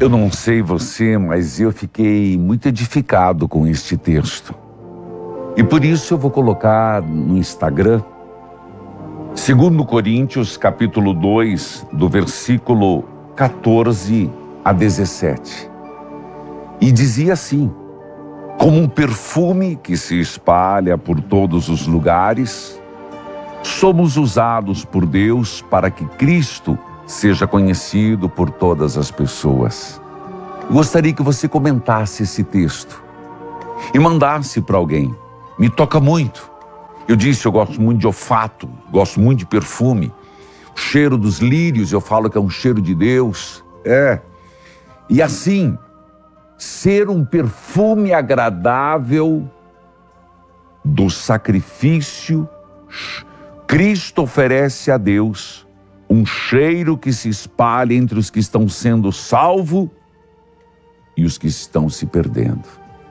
Eu não sei você, mas eu fiquei muito edificado com este texto. E por isso eu vou colocar no Instagram, 2 Coríntios, capítulo 2, do versículo 14 a 17. E dizia assim: como um perfume que se espalha por todos os lugares, somos usados por Deus para que Cristo seja conhecido por todas as pessoas. Gostaria que você comentasse esse texto e mandasse para alguém. Me toca muito. Eu disse, eu gosto muito de olfato, gosto muito de perfume. O cheiro dos lírios, eu falo que é um cheiro de Deus. E assim, ser um perfume agradável do sacrifício, Cristo oferece a Deus um cheiro que se espalha entre os que estão sendo salvos e os que estão se perdendo.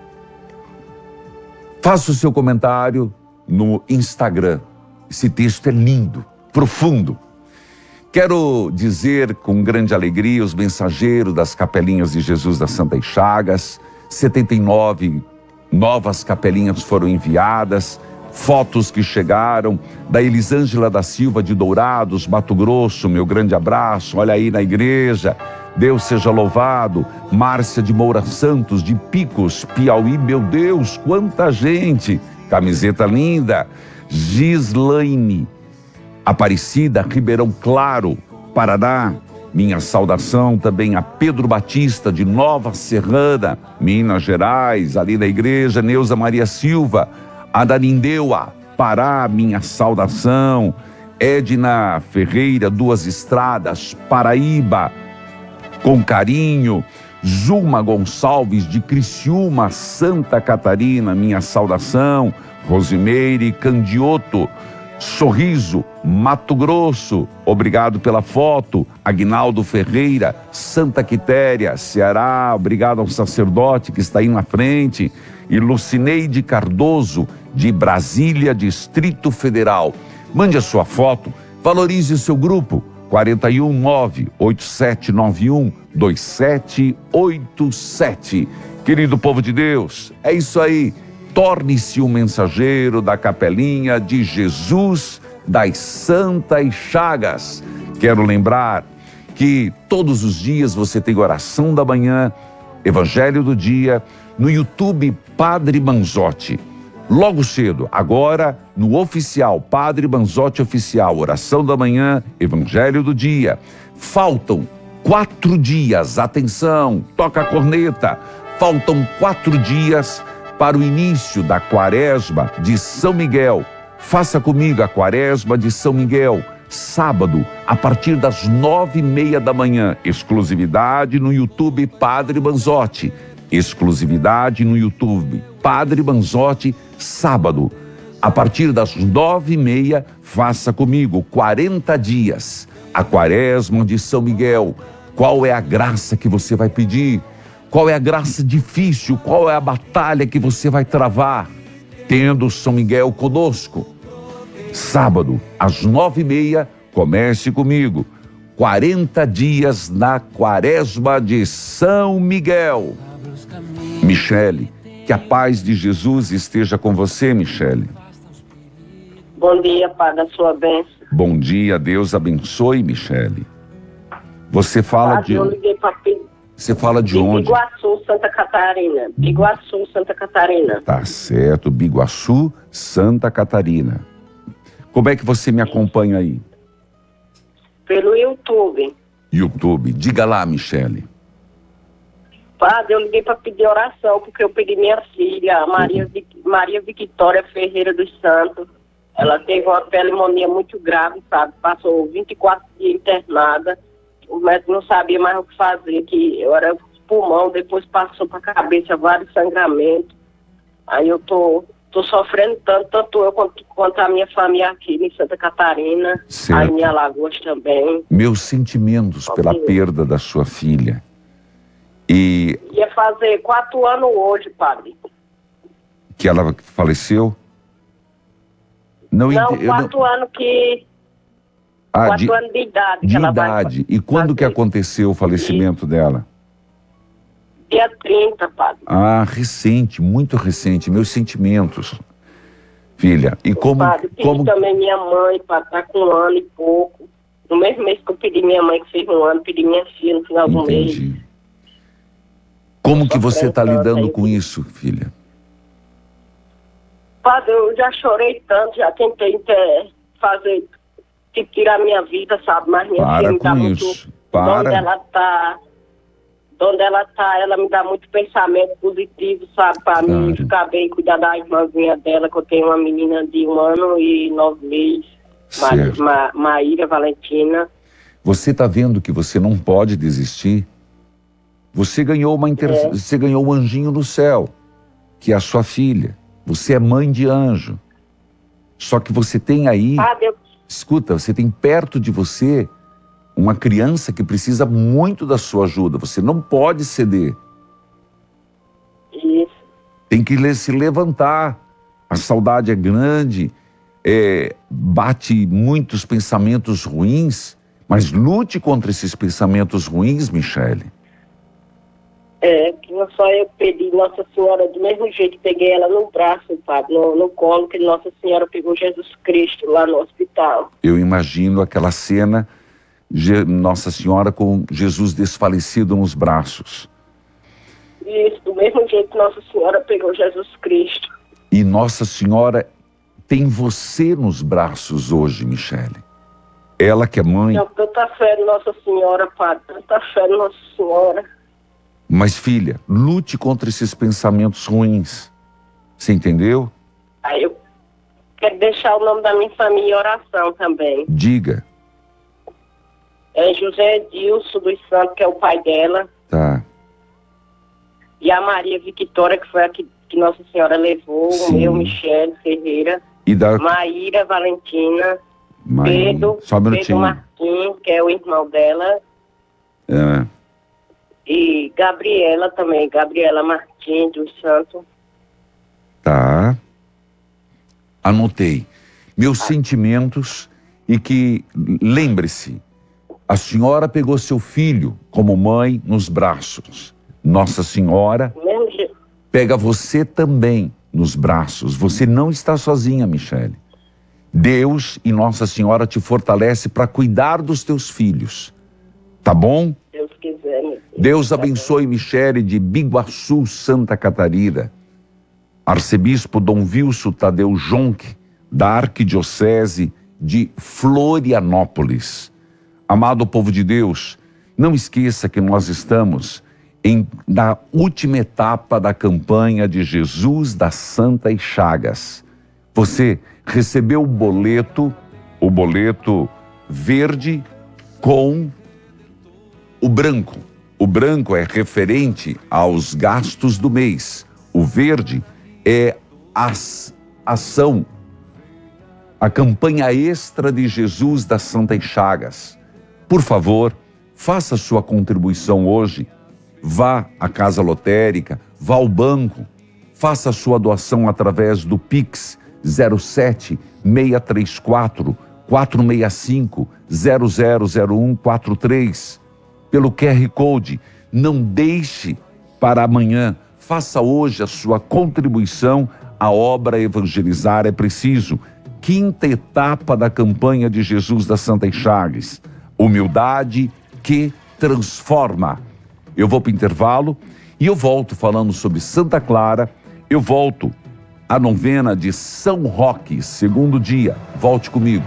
Faça o seu comentário no Instagram. Esse texto é lindo, profundo. Quero dizer com grande alegria os mensageiros das capelinhas de Jesus das Santas Chagas, 79 novas capelinhas foram enviadas, fotos que chegaram da Elisângela da Silva de Dourados, Mato Grosso, meu grande abraço, olha aí na igreja, Deus seja louvado. Márcia de Moura Santos, de Picos, Piauí, meu Deus, quanta gente, camiseta linda. Gislaine Aparecida, Ribeirão Claro, Paraná, minha saudação também a Pedro Batista de Nova Serrana, Minas Gerais, ali da igreja, Neuza Maria Silva, Ananindeua, Pará, minha saudação. Edna Ferreira, Duas Estradas, Paraíba, com carinho. Zulma Gonçalves de Criciúma, Santa Catarina, minha saudação. Rosimeire Candioto, Sorriso, Mato Grosso, obrigado pela foto. Aguinaldo Ferreira, Santa Quitéria, Ceará, obrigado ao sacerdote que está aí na frente. E Lucineide Cardoso, de Brasília, Distrito Federal. Mande a sua foto, valorize o seu grupo, 419-8791-2787. Querido povo de Deus, é isso aí. Torne-se um mensageiro da capelinha de Jesus das Santas Chagas. Quero lembrar que todos os dias você tem oração da manhã, Evangelho do Dia, no YouTube Padre Manzotti. Logo cedo, agora no oficial, Padre Manzotti Oficial, oração da manhã, Evangelho do Dia. Faltam 4 dias, atenção, toca a corneta. Faltam 4 dias para o início da Quaresma de São Miguel. Faça comigo a Quaresma de São Miguel, sábado, a partir das 9h30 da manhã. Exclusividade no YouTube Padre Manzotti. Exclusividade no YouTube Padre Manzotti, sábado, a partir das 9h30. Faça comigo 40 dias, a Quaresma de São Miguel. Qual é a graça que você vai pedir? Qual é a graça difícil? Qual é a batalha que você vai travar? Tendo São Miguel conosco. Sábado, às 9h30, comece comigo. 40 dias na Quaresma de São Miguel. Michele, que a paz de Jesus esteja com você, Michele. Bom dia, Padre, a sua bênção. Bom dia, Deus abençoe, Michele. Você fala Padre, eu liguei para Você fala de onde? Biguaçu, Santa Catarina. Biguaçu, Santa Catarina. Tá certo, Biguaçu, Santa Catarina. Como é que você me acompanha aí? Pelo YouTube. YouTube. Diga lá, Michele. Padre, eu liguei para pedir oração, porque eu peguei minha filha, Maria Victória Ferreira dos Santos. Ela teve uma pneumonia muito grave, sabe? Passou 24 dias internada. O médico não sabia mais o que fazer, que eu era pulmão, depois passou para a cabeça vários sangramentos. Aí eu tô sofrendo tanto eu quanto a minha família aqui em Santa Catarina, certo. Aí em Alagoas também. Meus sentimentos pela perda da sua filha. E ia fazer 4 anos hoje, Padre. Que ela faleceu? Não, 4 anos que... 4 anos de idade. De idade. E quando que aconteceu o falecimento dela? dia 30, padre. Ah, recente, muito recente. Meus sentimentos, filha. E como... Padre, pedi também minha mãe, padre, tá com 1 ano e pouco. No mesmo mês que eu pedi minha mãe, que fez 1 ano, pedi minha filha no final do mês. Entendi. Como que você está Sofrendo lidando tanto com aí. isso, filha? Padre, eu já chorei tanto, já tentei fazer, tipo, tirar minha vida, sabe? Mas minha filha Para me dá com muito... isso. Onde Para. ela tá, ela me dá muito pensamento positivo, sabe? Pra mim Claro. ficar bem, cuidar da irmãzinha dela, que eu tenho uma menina de 1 ano e 9 meses, Certo. Maíra Valentina. Você está vendo que você não pode desistir? Você ganhou você ganhou um anjinho no céu, que é a sua filha. Você é mãe de anjo. Só que você tem aí, Padre, escuta, você tem perto de você uma criança que precisa muito da sua ajuda. Você não pode ceder. isso. Tem que se levantar. A saudade é grande, bate muitos pensamentos ruins, mas lute contra esses pensamentos ruins, Michele. Que não só eu pedi Nossa Senhora, do mesmo jeito, peguei ela no braço, padre, no colo, que Nossa Senhora pegou Jesus Cristo lá no hospital. Eu imagino aquela cena, Nossa Senhora com Jesus desfalecido nos braços. Isso, do mesmo jeito que Nossa Senhora pegou Jesus Cristo. E Nossa Senhora tem você nos braços hoje, Michele. Ela que é mãe. Tenho tanta fé em Nossa Senhora, padre, tanta fé em Nossa Senhora. Mas, filha, lute contra esses pensamentos ruins. Você entendeu? Aí eu quero deixar o nome da minha família em oração também. Diga. É José Edilson dos Santos, que é o pai dela. Tá. E a Maria Victória, que foi a que Nossa Senhora levou. Sim. O meu, Michele Ferreira. E da... Maíra Valentina. Mãe, só um Pedro minutinho. Martins, que é o irmão dela. É. E Gabriela também, Gabriela Martins dos Santos. Tá. Anotei. Meus sentimentos e que, lembre-se, a senhora pegou seu filho como mãe nos braços. Nossa Senhora Mesmo jeito. pega você também nos braços. Você não está sozinha, Michele. Deus e Nossa Senhora te fortalece para cuidar dos teus filhos. Tá bom? Deus quiser. Meu Deus. Deus abençoe Michele de Biguaçu, Santa Catarina. Arcebispo Dom Wilson Tadeu Jonque, da Arquidiocese de Florianópolis. Amado povo de Deus, não esqueça que nós estamos na última etapa da campanha de Jesus das Santas Chagas. Você recebeu o boleto verde com o branco. O branco é referente aos gastos do mês. O verde é a ação, a campanha extra de Jesus das Santas Chagas. Por favor, faça sua contribuição hoje. Vá à casa lotérica, vá ao banco, faça a sua doação através do Pix 07 634 465 000143. Pelo QR Code. Não deixe para amanhã. Faça hoje a sua contribuição à obra Evangelizar é Preciso. 5ª etapa da campanha de Jesus das Santas Chagas. Humildade que transforma. Eu vou para o intervalo e eu volto falando sobre Santa Clara. Eu volto à novena de São Roque, 2º dia. Volte comigo.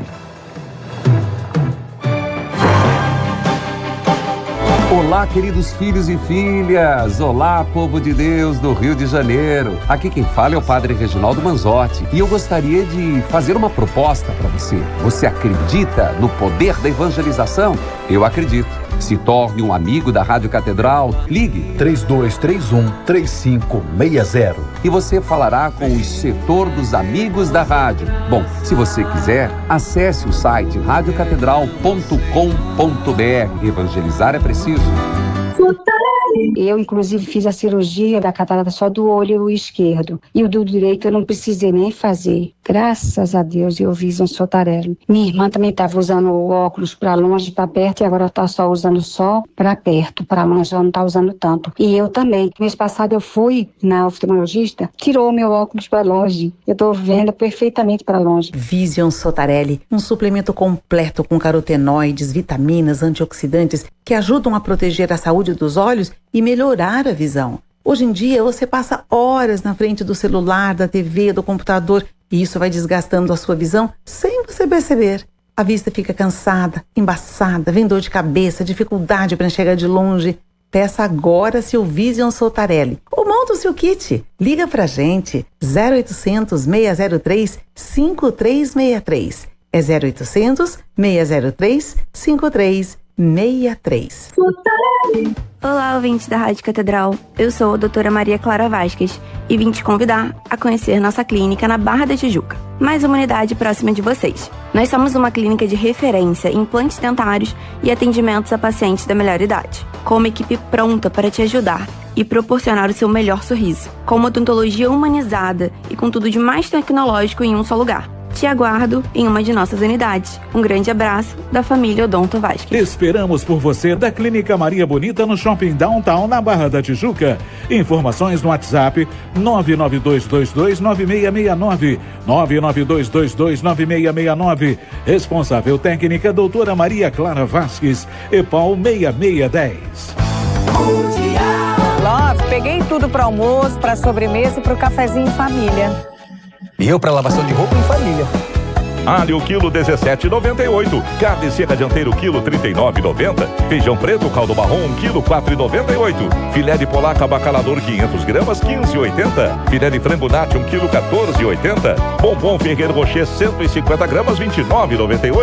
Olá, queridos filhos e filhas. Olá, povo de Deus do Rio de Janeiro. Aqui quem fala é o Padre Reginaldo Manzotti. E eu gostaria de fazer uma proposta para você. Você acredita no poder da evangelização? Eu acredito. Se torne um amigo da Rádio Catedral. Ligue 3231-3560. e você falará com o setor dos amigos da rádio. Bom, se você quiser, acesse o site radiocatedral.com.br. Evangelizar é preciso. Fortaleza. Eu, inclusive, fiz a cirurgia da catarata só do olho esquerdo. E o do direito eu não precisei nem fazer. Graças a Deus, eu Vision Sotarelli. Minha irmã também estava usando o óculos para longe, para perto, e agora está só usando só para perto. Para longe ela não está usando tanto. E eu também. Mês passado eu fui na oftalmologista, tirou meu óculos para longe. Eu estou vendo perfeitamente para longe. Vision Sotarelli, um suplemento completo com carotenoides, vitaminas, antioxidantes que ajudam a proteger a saúde dos olhos e melhorar a visão. Hoje em dia você passa horas na frente do celular, da TV, do computador e isso vai desgastando a sua visão sem você perceber. A vista fica cansada, embaçada, vem dor de cabeça, dificuldade para enxergar de longe. Peça agora seu Vision Sotarelli ou monta o seu kit. Liga pra gente, 0800 603 5363. É 0800 603 5363. Olá, ouvintes da Rádio Catedral. Eu sou a doutora Maria Clara Vasquez e vim te convidar a conhecer nossa clínica na Barra da Tijuca, mais uma unidade próxima de vocês. Nós somos uma clínica de referência em implantes dentários e atendimentos a pacientes da melhor idade, com uma equipe pronta para te ajudar e proporcionar o seu melhor sorriso, com uma odontologia humanizada e com tudo de mais tecnológico em um só lugar. Te aguardo em uma de nossas unidades. Um grande abraço da família Odonto Vasquez. Esperamos por você da Clínica Maria Bonita no Shopping Downtown, na Barra da Tijuca. Informações no WhatsApp 992229669. 992229669. Responsável técnica doutora Maria Clara Vasquez, EPAL 6610. Love, peguei tudo para almoço, para sobremesa e para o cafezinho em família. E eu para lavação de roupa em família. Alho quilo 17,98. Carne seca dianteiro quilo 39,90. Feijão preto caldo marrom quilo 4,98. Filé de polaca bacalador 500 gramas 15,80. Filé de frango nati 1 quilo 14,80. Bombom Ferreiro Rocher 150 gramas 29,98.